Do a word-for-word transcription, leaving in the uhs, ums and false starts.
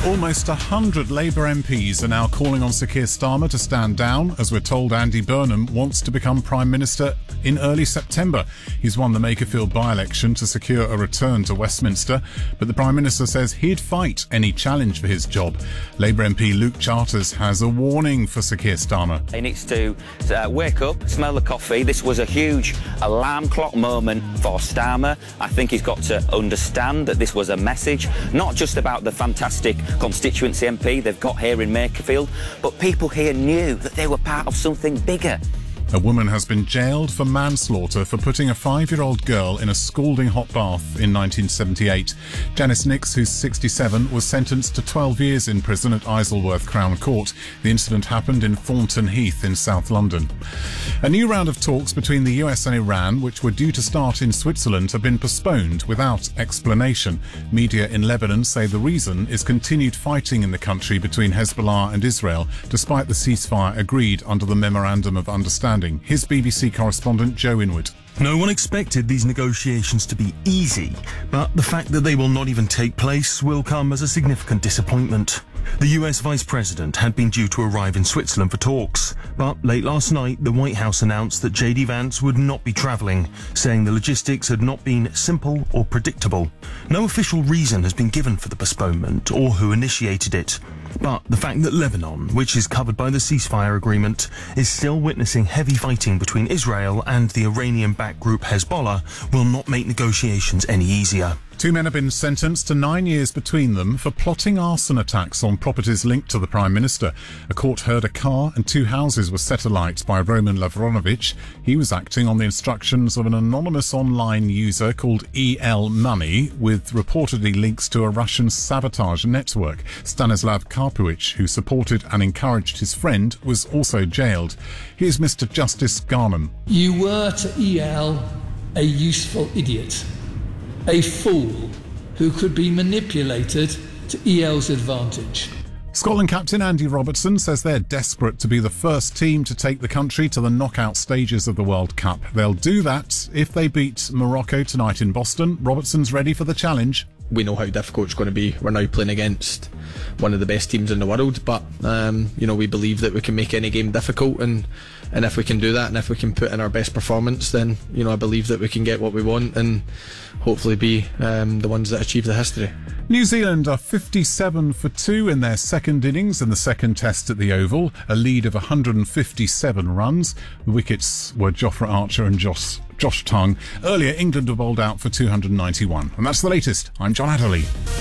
Almost one hundred Labour M Ps are now calling on Sir Keir Starmer to stand down, as we're told Andy Burnham wants to become Prime Minister in early September. He's won the Makerfield by-election to secure a return to Westminster, but the Prime Minister says he'd fight any challenge for his job. Labour M P Luke Charters has a warning for Sir Keir Starmer. He needs to uh, wake up, smell the coffee. This was a huge alarm clock moment for Starmer. I think he's got to understand that this was a message, not just about the fantastic constituency M P they've got here in Makerfield, but people here knew that they were part of something bigger. A woman has been jailed for manslaughter for putting a five-year-old girl in a scalding hot bath in nineteen seventy-eight. Janice Nix, who's sixty-seven, was sentenced to twelve years in prison at Isleworth Crown Court. The incident happened in Thornton Heath in South London. A new round of talks between the U S and Iran, which were due to start in Switzerland, have been postponed without explanation. Media in Lebanon say the reason is continued fighting in the country between Hezbollah and Israel, despite the ceasefire agreed under the Memorandum of Understanding. His B B C correspondent Joe Inwood. No one expected these negotiations to be easy, but the fact that they will not even take place will come as a significant disappointment. The U S Vice President had been due to arrive in Switzerland for talks, but late last night the White House announced that J D Vance would not be travelling, saying the logistics had not been simple or predictable. No official reason has been given for the postponement or who initiated it. But the fact that Lebanon, which is covered by the ceasefire agreement, is still witnessing heavy fighting between Israel and the Iranian-backed group Hezbollah will not make negotiations any easier. Two men have been sentenced to nine years between them for plotting arson attacks on properties linked to the Prime Minister. A court heard a car and two houses were set alight by Roman Lavronovich. He was acting on the instructions of an anonymous online user called E L Money, with reportedly links to a Russian sabotage network. Stanislav Karpowicz, who supported and encouraged his friend, was also jailed. Here's Mister Justice Garnham. You were to E L a useful idiot. A fool who could be manipulated to E L's advantage. Scotland captain Andy Robertson says they're desperate to be the first team to take the country to the knockout stages of the World Cup. They'll do that if they beat Morocco tonight in Boston. Robertson's ready for the challenge. We know how difficult it's going to be. We're now playing against one of the best teams in the world, but um, you know, we believe that we can make any game difficult, and and if we can do that, and if we can put in our best performance, then you know, I believe that we can get what we want and hopefully be um, the ones that achieve the history. New Zealand are fifty-seven for two in their second innings in the second test at the Oval, a lead of one hundred fifty-seven runs. The wickets were Jofra Archer and Josh, Josh Tongue. Earlier, England were bowled out for two hundred ninety-one. And that's the latest. I'm John Adderley.